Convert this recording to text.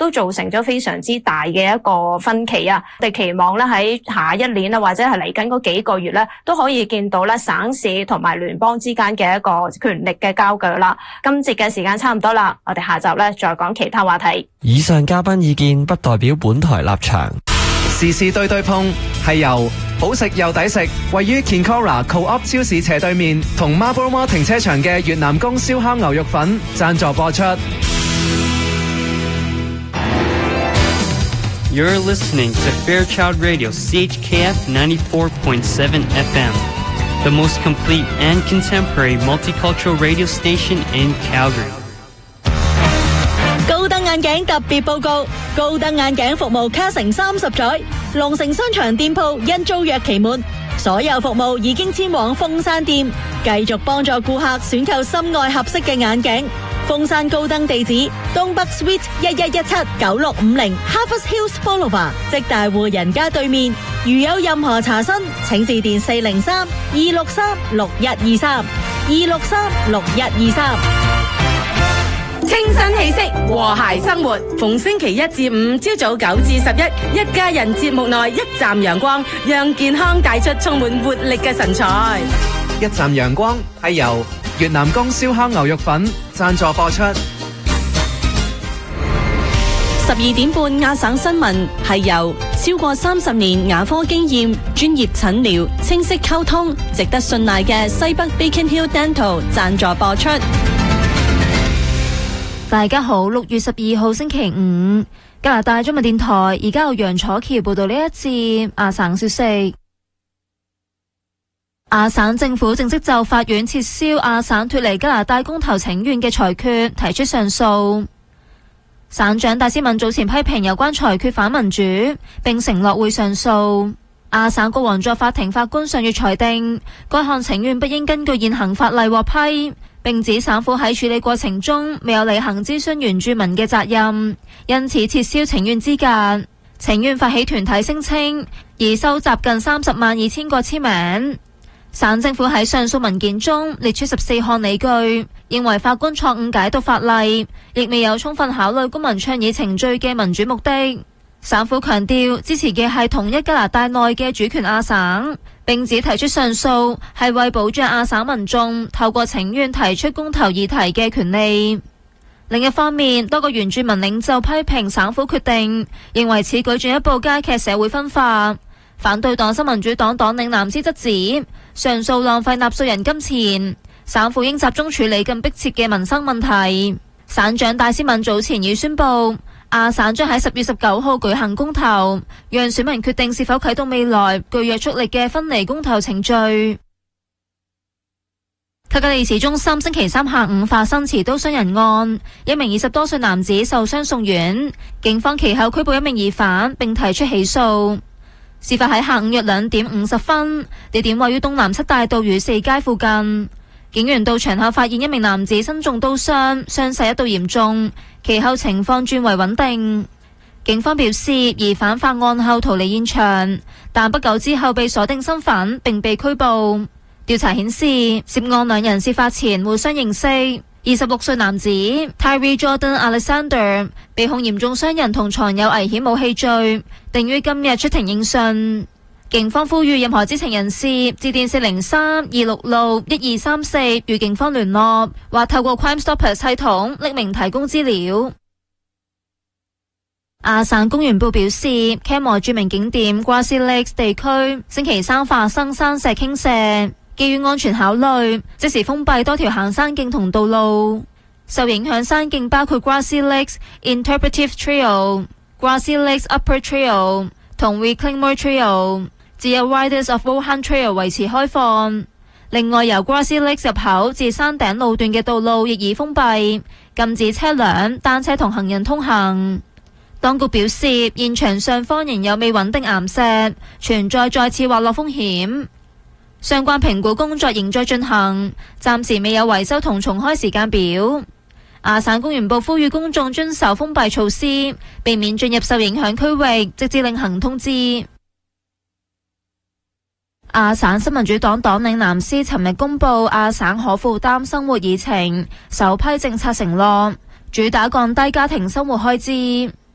都造成咗非常之大嘅一個分歧啊！我哋期望咧喺下一年啊，或者係嚟緊嗰幾個月咧，都可以見到咧省市同埋聯邦之間嘅一個權力嘅交鋸啦。今節嘅時間差唔多啦，我哋下集咧再講其他話題。 以上嘉賓意見不代表本台立場。 時事對對碰係由好食又抵食，位於 Kinkora Co-op 超市斜對面同 Marlborough Mall 停車場嘅越南公燒烤牛肉粉贊助播出。 You're listening to Fairchild Radio CHKF 94.7 FM, the most complete and contemporary multicultural radio station in Calgary. 高登眼鏡特別報告，高登眼鏡服務卡成30載，龍城商場店鋪因租約期滿，所有服務已經遷往鳳山店，繼續幫助顧客選購心愛合適嘅眼鏡。鳳山高登地址東北 Suite 11179650 Harvest Hills Boulevard， 即大戶人家對面。如有任何查詢，請致電403-263-6123 263-6123。 清新氣息，和諧生活。逢星期一至五朝早9至11，一家人節目內一站陽光，讓健康帶出充滿活力嘅神采。 一站陽光係由越南公燒烤牛肉粉贊助播出。 12點半亞省新聞係由超過30年牙科經驗、專業診療、清晰溝通、值得信賴嘅西北 Beacon Hill Dental 贊助播出。 大家好，6月12號星期五，加拿大中文電台而家由楊楚橋報道呢一節亞省消息。亞省政府正式就法院撤銷亞省脫離加拿大公投請願嘅裁決提出上訴。省長戴斯敏早前批評有關裁決反民主，並承諾會上訴。亞省國王在法庭法官上月裁定，該項請願不應根據現行法例獲批，並指省府喺處理過程中未有履行諮詢原住民嘅責任，因此撤銷請願資格。請願發起團體聲稱已收集近302000個簽名。省政府喺上訴文件中列出14項理據，認為法官錯誤解讀法例，亦未有充分考慮公民倡議程序嘅民主目的。省府強調支持嘅係統一加拿大內嘅主權亞省，並指提出上訴係為保障亞省民眾透過請願提出公投議題嘅權利。另一方面，多個原住民領袖批評省府決定，認為此舉進一步加劇社會分化。反對黨新民主黨黨領藍絲則指上訴浪費納稅人金錢，省府應集中處理更迫切嘅民生問題。省長戴斯敏早前已宣布，亞省將喺10月19號舉行公投，讓選民決定是否啟動未來具約束力嘅分離公投程序。卡加利市中心星期三下午發生持刀傷人案，一名20多歲男子受傷送院，警方其後拘捕一名疑犯並提出起訴。事發喺下午約2點50分，地點位於東南七大道與四街附近。警員到場後發現一名男子身中刀傷，傷勢一度嚴重，其後情況轉為穩定。警方表示，疑犯發案後逃離現場，但不久之後被鎖定身份並被拘捕。調查顯示，涉案兩人事發前互相認識。26歲男子 Tyree Jordan Alexander 被控嚴重傷人同藏有危險武器罪，定於今日出庭應訊。警方呼籲任何知情人士致電403-266-1234與警方聯絡，或透過 Crime Stoppers 系統匿名提供資料。亞省公園部表示，Canmore 著名景點 Grassy Lakes 地區星期三發生山石傾瀉，基於安全考慮，即時封閉多條行山徑同道路。受影響山徑包括 Grassy Lakes Interpretive Trail、Grassy Lakes Upper Trail 同 Reclaimer Trail， 只有 Riders of Wuhan Trail 維持開放。另外，由 Grassy Lakes 入口至山頂路段嘅道路亦已封閉，禁止車輛、單車同行人通行。當局表示，現場上方仍有未穩定岩石，存在再次滑落風險。相關評估工作仍在進行，暫時未有維修同重開時間表。亞省公園部呼籲公眾遵守封閉措施，避免進入受影響區域，直至另行通知。亞省新民主黨黨領藍絲尋日公布亞省可負擔生活議程首批政策承諾，主打降低家庭生活開支。